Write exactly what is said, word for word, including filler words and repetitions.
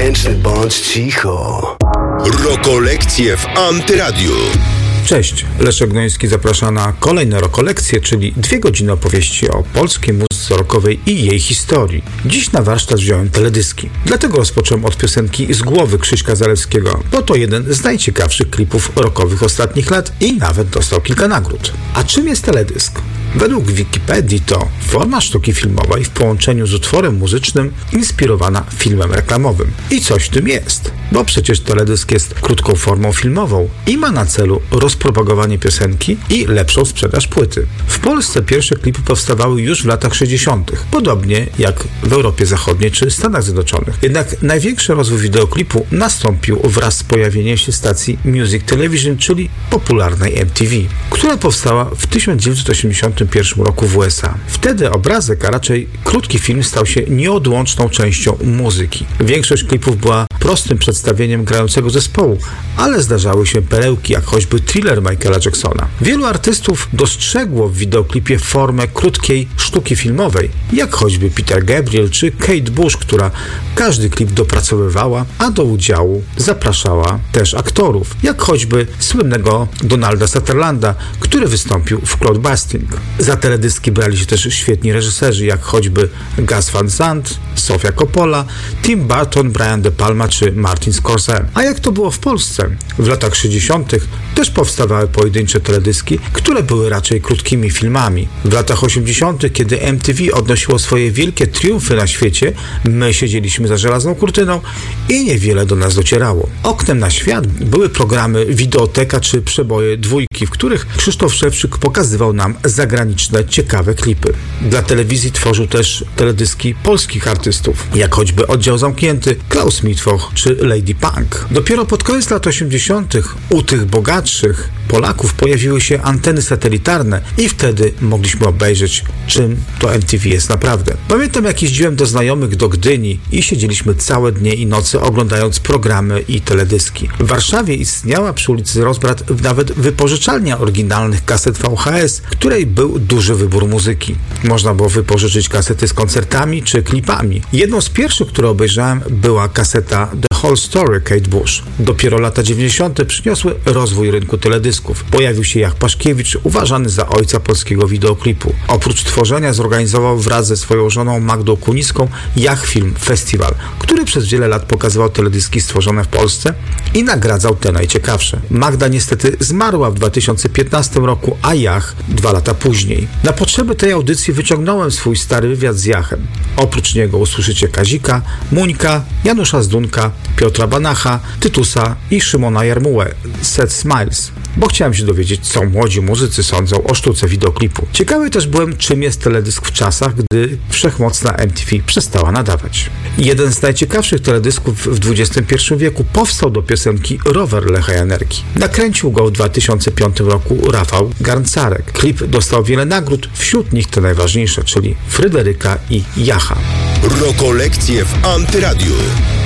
Wdzięczny bądź cicho. Rokolekcje w Antyradiu. Cześć, Leszek Gnoński zaprasza na kolejne Rokolekcje, czyli dwie godziny opowieści o polskiej muzyce rockowej i jej historii. Dziś na warsztat wziąłem teledyski. Dlatego rozpocząłem od piosenki Z głowy Krzyśka Zalewskiego, bo to jeden z najciekawszych klipów rockowych ostatnich lat i nawet dostał kilka nagród. A czym jest teledysk? Według Wikipedii to forma sztuki filmowej w połączeniu z utworem muzycznym inspirowana filmem reklamowym. I coś w tym jest, bo przecież teledysk jest krótką formą filmową i ma na celu rozpropagowanie piosenki i lepszą sprzedaż płyty. W Polsce pierwsze klipy powstawały już w latach sześćdziesiątych, podobnie jak w Europie Zachodniej czy Stanach Zjednoczonych. Jednak największy rozwój wideoklipu nastąpił wraz z pojawieniem się stacji Music Television, czyli popularnej M T V, która powstała w tysiąc dziewięćset osiemdziesiątym pierwszym roku w U S A. Wtedy obrazek, a raczej krótki film stał się nieodłączną częścią muzyki. Większość klipów była prostym przedstawieniem grającego zespołu, ale zdarzały się perełki, jak choćby Thriller Michaela Jacksona. Wielu artystów dostrzegło w wideoklipie formę krótkiej sztuki filmowej, jak choćby Peter Gabriel czy Kate Bush, która każdy klip dopracowywała, a do udziału zapraszała też aktorów, jak choćby słynnego Donalda Sutherlanda, który wystąpił w Cloudbusting. Za teledyski brali się też świetni reżyserzy, jak choćby Gus Van Sant, Sofia Coppola, Tim Burton, Brian De Palma czy Martin Scorsese. A jak to było w Polsce? W latach sześćdziesiątych też powstawały pojedyncze teledyski, które były raczej krótkimi filmami. W latach osiemdziesiątych, kiedy M T V odnosiło swoje wielkie triumfy na świecie, my siedzieliśmy za żelazną kurtyną i niewiele do nas docierało. Oknem na świat były programy Wideoteka czy Przeboje dwójki, w których Krzysztof Szewczyk pokazywał nam zagraniczne, ciekawe klipy. Dla telewizji tworzył też teledyski polskich artystów, jak choćby Oddział Zamknięty, Klaus Mitwoch czy Lady Punk. Dopiero pod koniec lat osiemdziesiątych u tych bogatszych Polaków pojawiły się anteny satelitarne i wtedy mogliśmy obejrzeć, czym to M T V jest naprawdę. Pamiętam, jak jeździłem do znajomych do Gdyni i siedzieliśmy całe dnie i nocy oglądając programy i teledyski. W Warszawie istniała przy ulicy Rozbrat nawet wypożyczalnia oryginalnych kaset V H S, w której był duży wybór muzyki. Można było wypożyczyć kasety z koncertami czy klipami. Jedną z pierwszych, które obejrzałem, była kaseta The Whole Story Kate Bush. Dopiero lata dziewięćdziesiąte przyniosły rozwój rynku teledysków. Pojawił się Jach Paszkiewicz, uważany za ojca polskiego wideoklipu. Oprócz tworzenia zorganizował wraz ze swoją żoną Magdą Kuniską Jach Film Festival, który przez wiele lat pokazywał teledyski stworzone w Polsce i nagradzał te najciekawsze. Magda niestety zmarła w dwa tysiące piętnastym roku, a Jach dwa lata później. Na potrzeby tej audycji wyciągnąłem swój stary wywiad z Jachem. Oprócz niego usłyszycie Kazika, Muńka, Janusza Zdunka, Piotra Banacha, Tytusa i Szymona Jarmułę, Set Smiles, bo chciałem się dowiedzieć, co młodzi muzycy sądzą o sztuce wideoklipu. Ciekawy też byłem, czym jest teledysk w czasach, gdy wszechmocna M T V przestała nadawać. Jeden z najciekawszych teledysków w dwudziestym pierwszym wieku powstał do piosenki Rower Lecha Janerki. Nakręcił go w dwa tysiące piątym roku Rafał Garncarek. Klip dostał wiele nagród, wśród nich te najważniejsze, czyli Fryderyka i Jacha. Rokolekcje w Antyradiu.